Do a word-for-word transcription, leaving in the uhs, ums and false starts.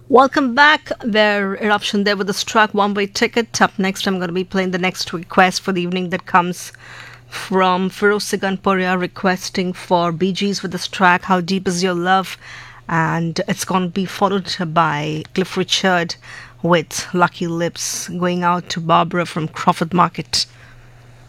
Welcome back. Their eruption there with this track One Way Ticket. Up next, I'm going to be playing the next request for the evening that comes from Firoz Siganporia requesting for Bee Gees with this track How Deep Is Your Love, and it's going to be followed by Cliff Richard with Lucky Lips, going out to Barbara from Crawford Market.